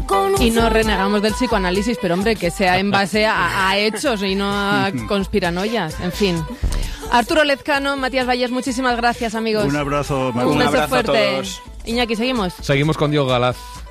Y no renegamos del psicoanálisis, pero hombre, que sea en base a hechos y no a conspiranoias. En fin. Arturo Lezcano, Matías Vallés, muchísimas gracias, amigos. Un abrazo, Un beso fuerte. A todos. Iñaki, ¿seguimos? Seguimos con Diego Galaz.